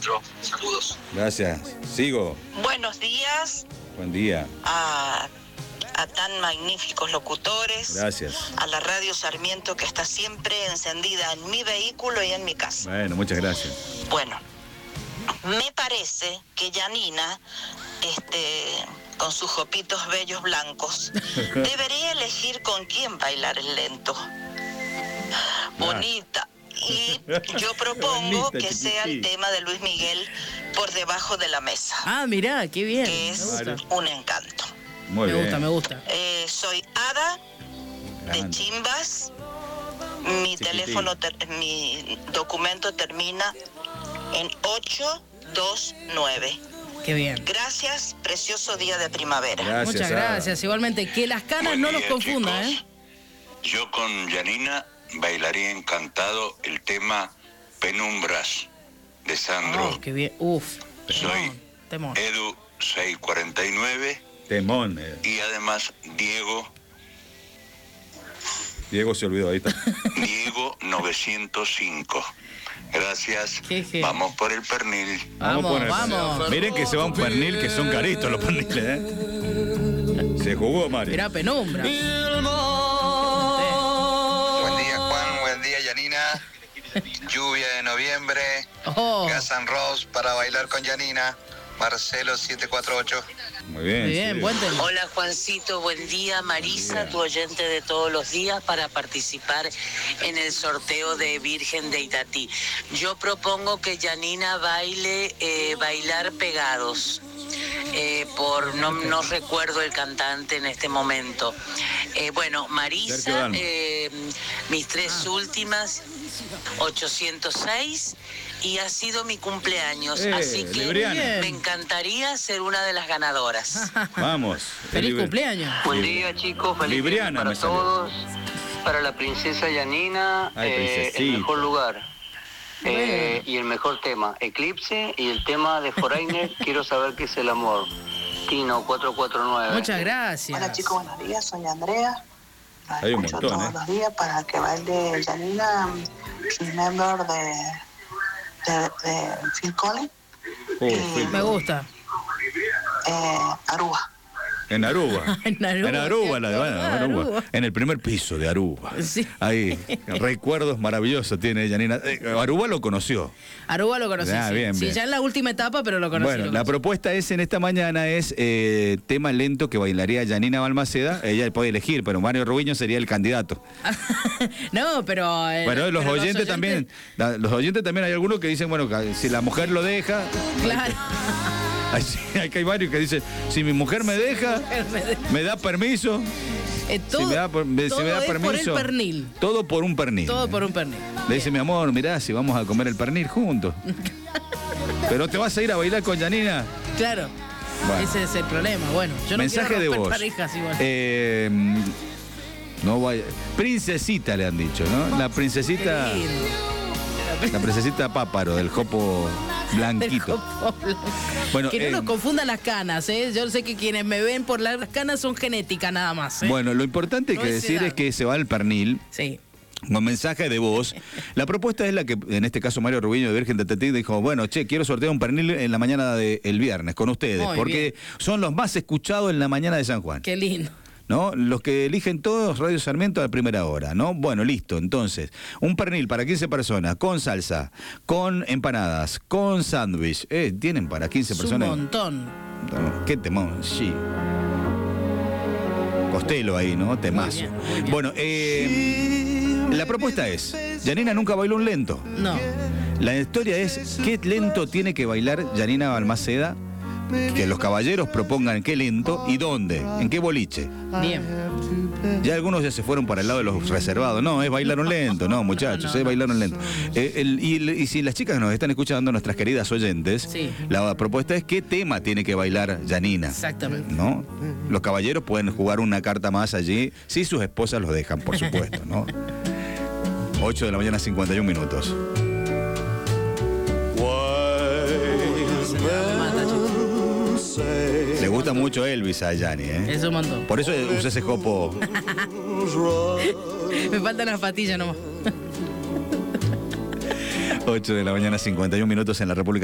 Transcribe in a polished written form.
maestro. Saludos. Gracias. Sigo. Buenos días Buen día. a tan magníficos locutores. Gracias. A la radio Sarmiento, que está siempre encendida en mi vehículo y en mi casa. Bueno, muchas gracias. Bueno, me parece que Yanina, con sus jopitos bellos blancos, debería elegir con quién bailar el lento. Bonita. Y yo propongo Bonita, que sea el tema de Luis Miguel, Por debajo de la mesa. Ah, mirá, qué bien. Que es un encanto. Muy bien. Me gusta. Soy Ada de Grande. Chimbas. Mi teléfono, mi documento termina en 829. Qué bien. Gracias, precioso día de primavera. Gracias, Muchas Ada. gracias. Igualmente, que las canas Buen no los día, confundan, chicos. Yo con Yanina bailaría encantado el tema Penumbras de Sandro. Oh, qué bien. Uf. Soy Temón. Edu 649 Temón. y además Diego se olvidó, ahí está. Diego 905. Gracias. Jeje. Vamos por el pernil. Vamos, por el vamos. pernil. Miren que se va un pernil, que son caritos los perniles, ¿eh? Se jugó, Mario. Mirá, penumbra. Buen día, Juan. Buen día, Yanina. Lluvia de noviembre. Oh, Gas and Rose para bailar con Yanina. Marcelo 748. Muy bien. muy bien, sí. buen tema. Hola Juancito, buen día. Marisa, Buen día. tu oyente de todos los días para participar en el sorteo de Virgen de Itatí. Yo propongo que Yanina baile Bailar Pegados. No recuerdo el cantante en este momento. Bueno, Marisa, Sergio Dalma. mis tres últimas, 806, y ha sido mi cumpleaños, así que Libriana. me encantaría ser una de las ganadoras. Vamos. Feliz El cumpleaños. Buen día, chicos. Feliz Libriana día para me salió. todos. Para la princesa Yanina, Ay, el princesita. mejor lugar. Bueno. Y el mejor tema, Eclipse, y el tema de Foreigner, Quiero saber qué es el amor. Tino 449. Muchas gracias. Hola chicos, buenos días, soy Andrea. La Hay un escucho montón, todos los días para que baile Yanina, Remember de Phil Collins, Phil. Me gusta. Aruba. En Aruba. En Aruba. En Aruba, la de Aruba. Aruba. En el primer piso de Aruba. Sí. Ahí, recuerdos maravillosos tiene Yanina. Aruba lo conoció. Aruba lo conocí. Ah, sí. bien, Sí, bien. ya en la última etapa, pero lo conocí. Bueno, lo la conocí. propuesta en esta mañana es tema lento que bailaría Yanina Balmaceda. Ella puede elegir, pero Mario Rubiño sería el candidato. No, pero. Bueno, los pero oyentes también, los oyentes también hay algunos que dicen, bueno, si la mujer lo deja. Claro. Hay varios que dicen, si mi mujer me deja, me da permiso. Todo, si me da, todo si me da es permiso. por el pernil. Todo por un pernil. Todo por un pernil. Le dice, mi amor, mirá, si vamos a comer el pernil juntos. Pero te vas a ir a bailar con Yanina. Claro. Bueno. Ese es el problema. Bueno, yo no Mensaje quiero de romper voz. parejas igual. No vaya. Princesita le han dicho, ¿no? La princesita. Qué lindo. La princesita Páparo, del jopo Del blanquito. jopo blanco. Bueno, Que no nos confundan las canas, ¿eh? Yo sé que quienes me ven por las canas son genéticas nada más, ¿eh? Bueno, lo importante No que es decir edad. es que se va el pernil. Sí. Con mensaje de voz. La propuesta es la que, en este caso, Mario Rubiño de Virgen de Tetí dijo, bueno, che, quiero sortear un pernil en la mañana del viernes con ustedes, Muy porque son los más escuchados en la mañana de San Juan. Qué lindo. ¿No? Los que eligen todos Radio Sarmiento a primera hora, ¿no? Bueno, listo. Entonces, un pernil para 15 personas, con salsa, con empanadas, con sándwich. ¿Tienen para 15 Es un personas? montón. No, qué temón, sí. Costello ahí, ¿no? Temazo. Muy bien, muy bien. Bueno, la propuesta es, Yanina nunca bailó un lento. No. La historia es, ¿qué lento tiene que bailar Yanina Balmaceda? Que los caballeros propongan qué lento y dónde, en qué boliche. Bien. Ya algunos ya se fueron para el lado de los reservados. No, es bailar un lento, no, muchachos, es bailar un lento. Y si las chicas nos están escuchando, nuestras queridas oyentes, Sí. la propuesta es qué tema tiene que bailar Yanina. Exactamente. ¿No? Los caballeros pueden jugar una carta más allí, si sus esposas los dejan, por supuesto, ¿no? 8 de la mañana, 51 minutos. Le gusta mucho Elvis a Yani, ¿eh? Es un montón. Por eso usa ese jopo. Me faltan las patillas nomás. 8 de la mañana, 51 minutos en la República.